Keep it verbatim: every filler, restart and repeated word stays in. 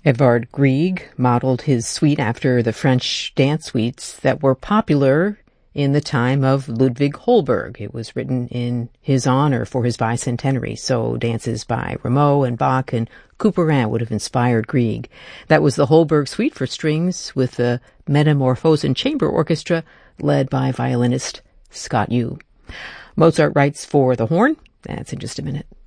Edvard Grieg modeled his suite after the French dance suites that were popular in the time of Ludwig Holberg. It was written in his honor for his bicentenary, so dances by Rameau and Bach and Couperin would have inspired Grieg. That was the Holberg Suite for strings with the Metamorphosen Chamber Orchestra led by violinist Scott Yu. Mozart writes for the horn. That's in just a minute.